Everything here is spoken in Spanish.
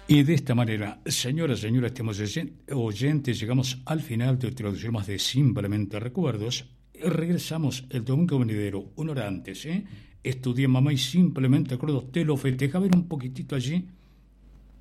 Y de esta manera, señoras, estimados oyentes, llegamos al final de otro episodio más de Simplemente Recuerdos. Regresamos el domingo venidero, una hora antes, ¿eh? Estudié mamá y simplemente recuerdos, te lo festejaba, ver un poquitito allí